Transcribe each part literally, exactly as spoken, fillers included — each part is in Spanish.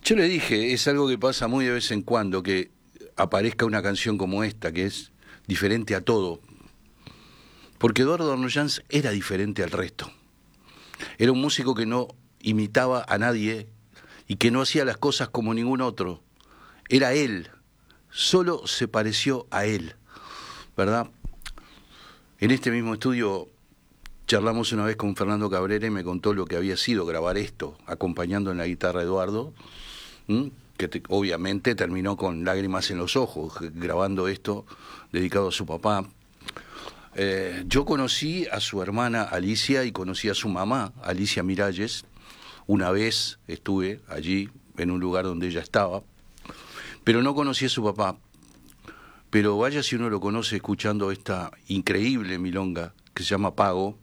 Yo le dije, es algo que pasa muy de vez en cuando, que aparezca una canción como esta, que es diferente a todo. Porque Eduardo Arnoyanz era diferente al resto. Era un músico que no imitaba a nadie y que no hacía las cosas como ningún otro. Era él, solo se pareció a él, ¿verdad? En este mismo estudio charlamos una vez con Fernando Cabrera y me contó lo que había sido grabar esto, acompañando en la guitarra a Eduardo, ¿m? que te, obviamente terminó con lágrimas en los ojos, grabando esto dedicado a su papá. Eh, yo conocí a su hermana Alicia y conocí a su mamá, Alicia Miralles. Una vez estuve allí, en un lugar donde ella estaba, pero no conocí a su papá. Pero vaya si uno lo conoce escuchando esta increíble milonga que se llama Pago.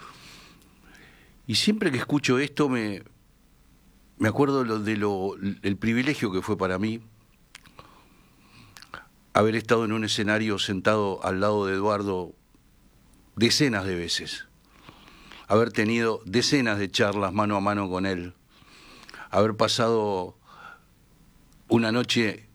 Y siempre que escucho esto me, me acuerdo lo, de lo, el privilegio que fue para mí haber estado en un escenario sentado al lado de Eduardo decenas de veces, haber tenido decenas de charlas mano a mano con él, haber pasado una noche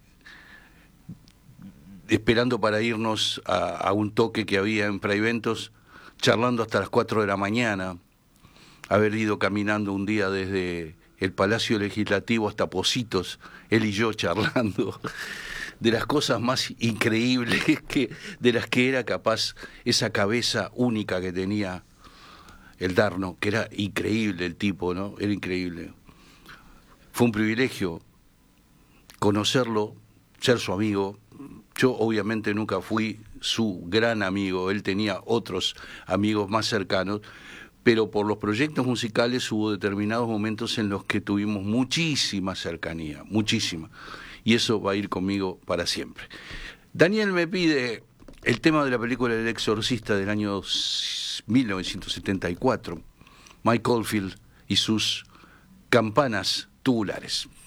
esperando para irnos a, a un toque que había en Fraiventos, charlando hasta las cuatro de la mañana, haber ido caminando un día desde el Palacio Legislativo hasta Pocitos, él y yo charlando de las cosas más increíbles que, de las que era capaz esa cabeza única que tenía el Darno, que era increíble el tipo, ¿no? Era increíble. Fue un privilegio conocerlo, ser su amigo. Yo obviamente nunca fui su gran amigo, él tenía otros amigos más cercanos, pero por los proyectos musicales hubo determinados momentos en los que tuvimos muchísima cercanía, muchísima. Y eso va a ir conmigo para siempre. Daniel me pide el tema de la película El Exorcista del año mil novecientos setenta y cuatro, Mike Oldfield y sus campanas tubulares.